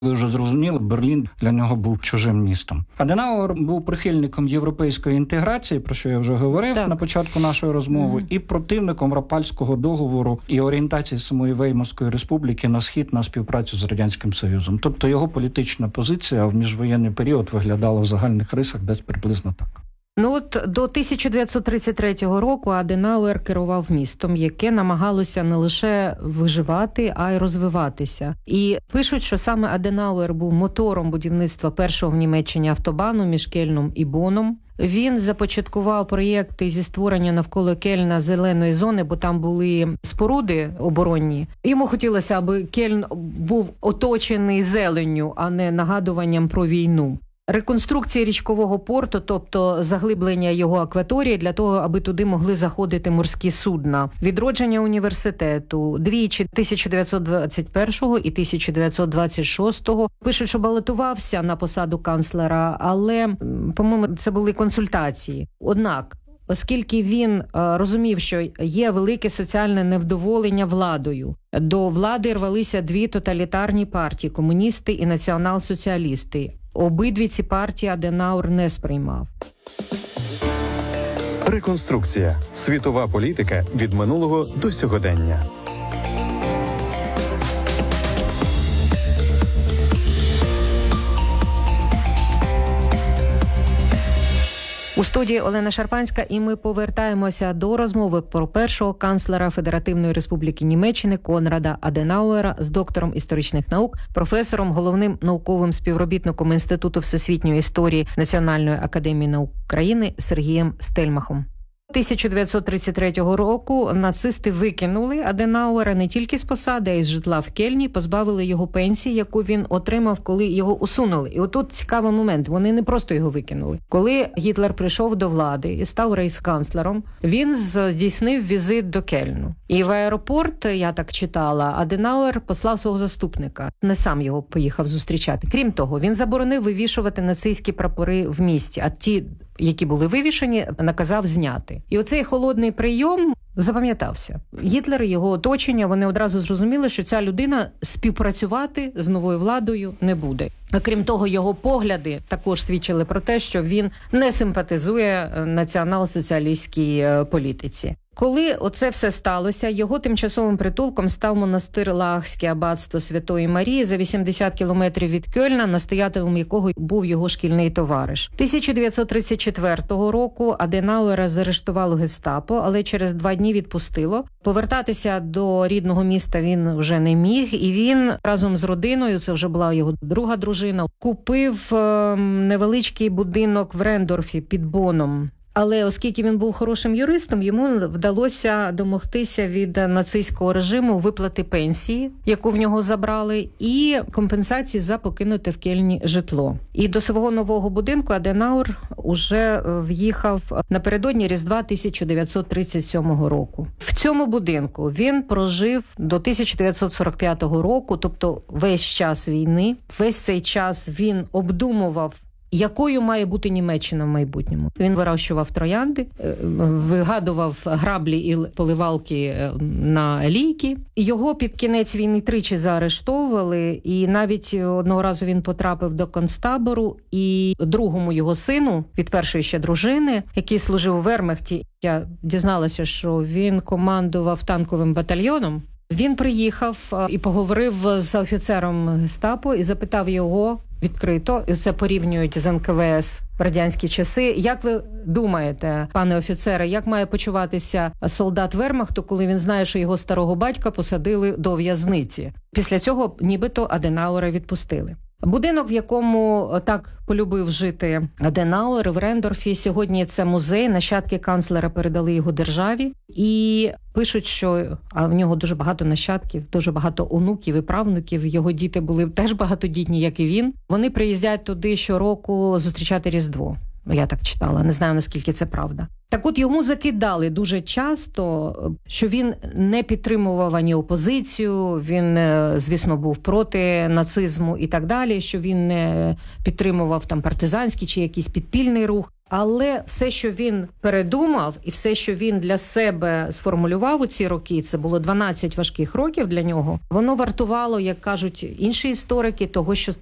Ви вже зрозуміли, Берлін для нього був чужим містом. Аденауер був прихильником європейської інтеграції, про що я вже говорив на початку нашої розмови, і противником Рапальського договору і орієнтації самої Веймарської республіки на схід, на співпрацю з Радянським Союзом. Тобто його політична позиція в міжвоєнний період виглядала в загальних рисах десь приблизно так. До 1933 року Аденауер керував містом, яке намагалося не лише виживати, а й розвиватися. І пишуть, що саме Аденауер був мотором будівництва першого в Німеччині автобану між Кельном і Боном. Він започаткував проєкти зі створення навколо Кельна зеленої зони, бо там були споруди оборонні. Йому хотілося, аби Кельн був оточений зеленню, а не нагадуванням про війну. Реконструкція річкового порту, тобто заглиблення його акваторії для того, аби туди могли заходити морські судна. Відродження університету, двічі 1921 і 1926. Пишуть, що балотувався на посаду канцлера, але, по-моєму, це були консультації. Однак, оскільки він розумів, що є велике соціальне невдоволення владою, до влади рвалися дві тоталітарні партії – комуністи і націонал-соціалісти. Обидві ці партії Аденауер не сприймав. Реконструкція. Світова політика від минулого до сьогодення. У студії Олена Шарпанська, і ми повертаємося до розмови про першого канцлера Федеративної Республіки Німеччини Конрада Аденауера з доктором історичних наук, професором, головним науковим співробітником Інституту всесвітньої історії Національної академії наук України Сергієм Стельмахом. 1933 року нацисти викинули Аденауера не тільки з посади, а й з житла в Кельні, позбавили його пенсії, яку він отримав, коли його усунули. І отут цікавий момент, вони не просто його викинули. Коли Гітлер прийшов до влади і став рейхсканцлером, він здійснив візит до Кельну. І в аеропорт, я так читала, Аденауер послав свого заступника, не сам його поїхав зустрічати. Крім того, він заборонив вивішувати нацистські прапори в місті, а ті, які були вивішені, наказав зняти. І оцей холодний прийом запам'ятався. Гітлер і його оточення, вони одразу зрозуміли, що ця людина співпрацювати з новою владою не буде. А крім того, його погляди також свідчили про те, що він не симпатизує націонал-соціалістській політиці. Коли оце все сталося, його тимчасовим притулком став монастир Лагське аббатство Святої Марії за 80 кілометрів від Кельна, настоятелем якого був його шкільний товариш. 1934 року Аденауера заарештувало гестапо, але через 2 дні відпустило. Повертатися до рідного міста він вже не міг, і він разом з родиною, це вже була його друга дружина, купив невеличкий будинок в Рендорфі під Боном. Але оскільки він був хорошим юристом, йому вдалося домогтися від нацистського режиму виплати пенсії, яку в нього забрали, і компенсації за покинуте в Кельні житло. І до свого нового будинку Аденауер уже в'їхав напередодні Різдва 1937 року. В цьому будинку він прожив до 1945 року, тобто весь час війни. Весь цей час він обдумував, якою має бути Німеччина в майбутньому. Він вирощував троянди, вигадував граблі і поливалки на лійки. Його під кінець війни 3 заарештовували, і навіть одного разу він потрапив до концтабору, і другому його сину, від першої ще дружини, який служив у Вермахті, я дізналася, що він командував танковим батальйоном. Він приїхав і поговорив з офіцером гестапо і запитав його відкрито, і це порівнюють з НКВС в радянські часи. Як ви думаєте, пане офіцере, як має почуватися солдат Вермахту, коли він знає, що його старого батька посадили до в'язниці? Після цього нібито Аденауера відпустили. Будинок, в якому так полюбив жити Аденауер в Рендорфі, сьогодні це музей, нащадки канцлера передали його державі. І пишуть, що в нього дуже багато нащадків, дуже багато онуків і правнуків. Його діти були теж багатодітні, як і він. Вони приїздять туди щороку зустрічати Різдво. Я так читала, не знаю, наскільки це правда. Так от йому закидали дуже часто, що він не підтримував ані опозицію, він, звісно, був проти нацизму і так далі, що він не підтримував там партизанський чи якийсь підпільний рух. Але все, що він передумав, і все, що він для себе сформулював у ці роки, це було 12 важких років для нього, воно вартувало, як кажуть інші історики, того, що